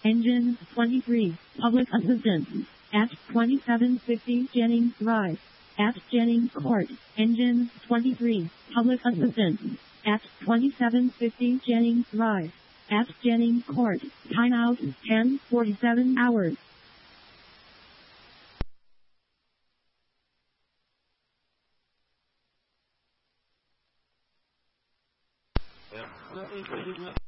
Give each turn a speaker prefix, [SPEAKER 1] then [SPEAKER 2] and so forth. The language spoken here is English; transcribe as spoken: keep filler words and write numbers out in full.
[SPEAKER 1] Engine twenty-three, Public Assistance. At twenty-seven fifty Jennings Drive. At Jennings Court. Engine twenty-three, Public Assistance. At twenty-seven fifty Jennings Drive. At Jennings Court. Timeout ten forty-seven hours.
[SPEAKER 2] Yeah.